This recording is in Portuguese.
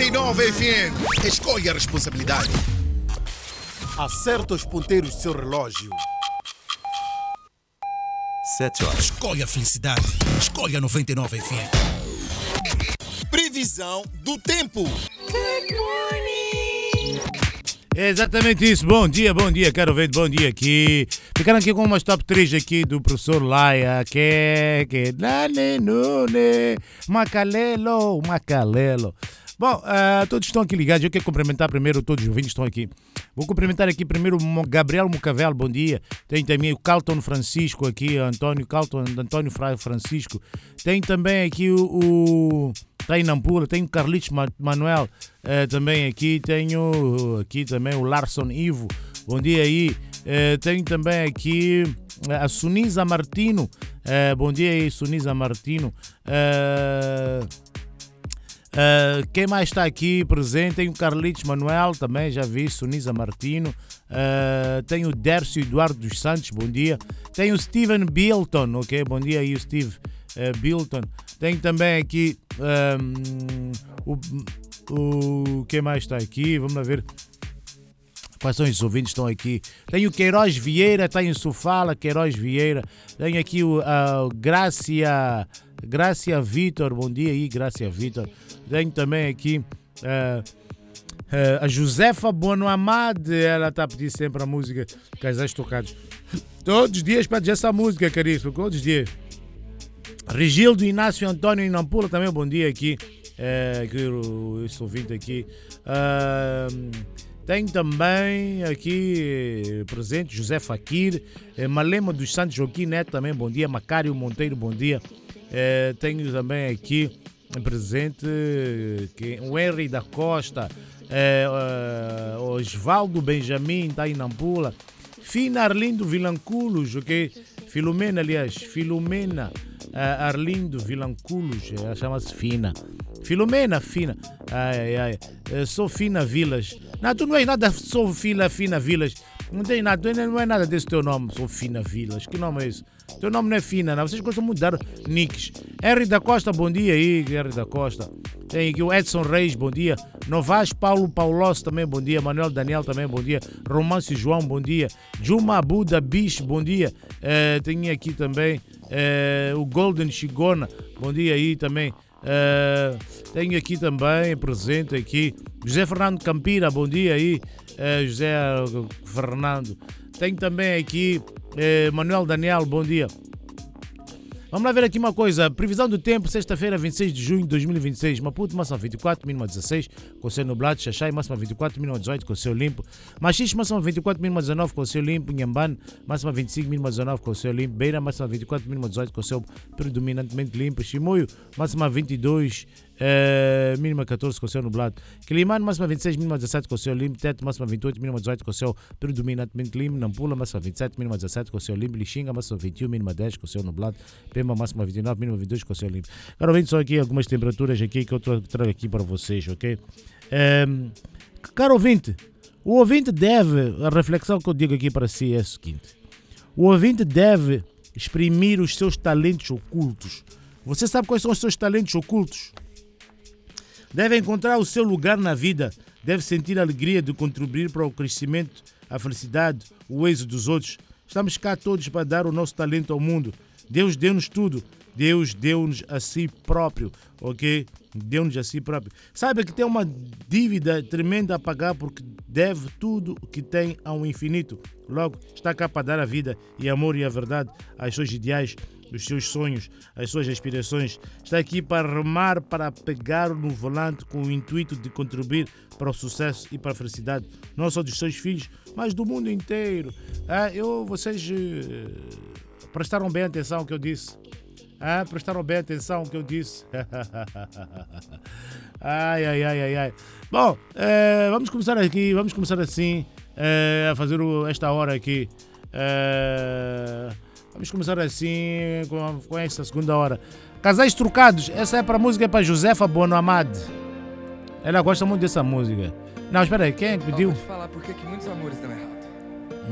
99 FM. Escolha a responsabilidade. Acerta os ponteiros do seu relógio. 7 horas. Escolha a felicidade. Escolha 99 FM. Previsão do tempo. É exatamente isso. Bom dia, quero ver, bom dia aqui. Ficaram aqui com umas top 3 aqui do professor Laia, que Macalelo. Bom, todos estão aqui ligados. Eu quero cumprimentar primeiro todos os ouvintes que estão aqui. Vou cumprimentar aqui primeiro o Gabriel Mucavel, bom dia. Tem também o Calton Francisco aqui, Antônio Francisco. Tem também aqui o tem Nampula, tem o Carlitos Manuel também aqui. Tenho aqui também o Larson Ivo, bom dia aí. Tenho também aqui a Suniza Martino, bom dia aí, Suniza Martino. Quem mais está aqui presente? Tem o Carlitos Manuel, também já vi, Suniza Martino. Tem o Dércio Eduardo dos Santos, bom dia. Tem o Steven Bilton, ok, bom dia aí o Steve Bilton. Tem também aqui o quem mais está aqui? Vamos lá ver quais são os ouvintes que estão aqui. Tem o Queiroz Vieira, tem o Sufala Queiroz Vieira. Tem aqui o Grácia Vitor, bom dia aí, Grácia Vitor. Tenho também aqui a Josefa Bonoamade, ela está a pedir sempre a música Casais Tocados. Todos os dias pede essa música, caríssimo, todos os dias. Regildo Inácio Antônio Inampula, também bom dia aqui. Esse ouvinte aqui. Tem também aqui presente José Fakir, Malema dos Santos Joaquim Neto, também bom dia. Macário Monteiro, bom dia. Tenho também aqui presente o Henry da Costa, Osvaldo Benjamin, está em Nampula. Fina Arlindo Vilanculos, ok? Filomena Arlindo Vilanculos, chama-se Fina. Filomena, Fina. Sou Fina Vilas. Não, tu não és nada, sou Fina Vilas. Não tem nada, não é nada desse teu nome, sou Fina Vilas. Que nome é esse? Teu nome não é Fina, não. Vocês gostam muito de dar nicks. Henry da Costa, bom dia aí, Henry da Costa. Tem aqui o Edson Reis, bom dia. Novas Paulo Paulos, também bom dia. Manuel Daniel, também bom dia. Romance João, bom dia. Juma Abuda Bicho, bom dia. Tem aqui também o Golden Chigona, bom dia aí também. Tenho aqui também presente aqui José Fernando Campira, bom dia aí, José Fernando. Tenho também aqui Manuel Daniel, bom dia. Vamos lá ver aqui uma coisa. Previsão do tempo, sexta-feira, 26 de junho de 2026. Maputo, máxima 24, mínima 16, com céu nublado. Xaxai, máxima 24, mínima 18, com céu limpo. Machixe, máxima 24, mínima 19, com céu limpo. Nhambane, máxima 25, mínima 19, com céu limpo. Beira, máxima 24, mínima 18, com céu predominantemente limpo. Chimoio, máxima 22, mínima 14, com céu nublado. Quilimane, máxima 26, mínima 17, com céu limpo. Teto, máxima 28, mínima 18, com céu predominantemente limpo. Nampula, máxima 27, mínima 17, com céu limpo. Lixinga, máxima 21, mínima 10, com céu nublado. Pemba, máxima 29, mínima 22, com céu limpo. Agora vem só aqui algumas temperaturas aqui que eu trago aqui para vocês, ok? Caro ouvinte, o ouvinte deve, a reflexão que eu digo aqui para si é a seguinte: o ouvinte deve exprimir os seus talentos ocultos. Você sabe quais são os seus talentos ocultos? Deve encontrar o seu lugar na vida, deve sentir a alegria de contribuir para o crescimento, a felicidade, o êxito dos outros. Estamos cá todos para dar o nosso talento ao mundo. Deus deu-nos tudo. Deus deu-nos a si próprio, ok? Deu-nos a si próprio. Saiba que tem uma dívida tremenda a pagar porque deve tudo o que tem ao infinito. Logo, está cá para dar a vida e amor e a verdade aos seus ideais, os seus sonhos, as suas aspirações. Está aqui para remar, para pegar no volante com o intuito de contribuir para o sucesso e para a felicidade, não só dos seus filhos, mas do mundo inteiro. Vocês prestaram bem atenção ao que eu disse? Prestaram bem atenção ao que eu disse? Ai. Bom, vamos começar aqui, vamos começar assim, a fazer esta hora aqui. Vamos começar assim com esta segunda hora. Casais Trocados, essa é para a música, é para Josefa Bonoamade. Ela gosta muito dessa música. Não, espera aí, quem é que pediu? Vou te falar porque que muitos amores dão errado.